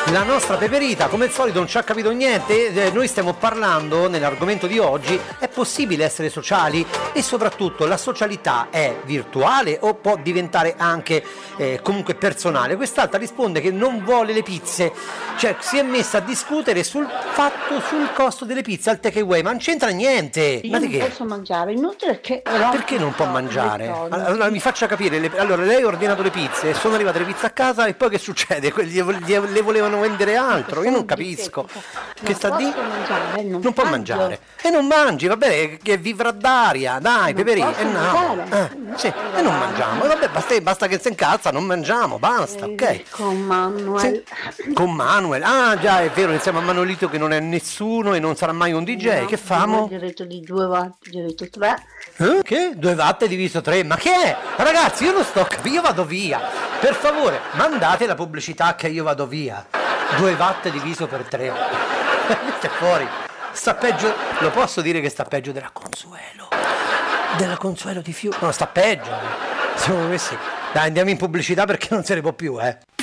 La nostra Peperita, come al solito, non ci ha capito niente. Noi stiamo parlando, nell'argomento di oggi, è possibile essere sociali? E soprattutto, la socialità è virtuale o può diventare anche comunque personale? Quest'altra risponde che non vuole le pizze, cioè si è messa a discutere sul costo delle pizze al takeaway, ma non c'entra niente. Io Ma di non che? posso mangiare, inutile che... Perché non può mangiare? Allora mi faccia capire, allora lei ha ordinato le pizze, sono arrivate le pizze a casa e poi che succede? Le volevano vendere altro? Io non capisco. Che sta di? Non può mangiare. E non mangi, va bene, che vivrà d'aria, dai, Peperino. Sì, e non mangiamo. Vabbè, basta che si incazza, non mangiamo, basta, ok. Con Manuel. Sì, con Manuel. Ah già, è vero, insieme a Manolito che non è nessuno e non sarà mai un DJ. No, che famo? Ho diretto di 2 volte, ho diretto 3. Che? 2 watt diviso 3? Ma che è? Ragazzi, io non sto capendo, io vado via. Per favore, mandate la pubblicità che io vado via. 2 watt diviso per 3. Questo è fuori. Sta peggio, lo posso dire che sta peggio della Consuelo. Della Consuelo di Fiume. No, sta peggio. Secondo me sì. Dai, andiamo in pubblicità perché non se ne può più,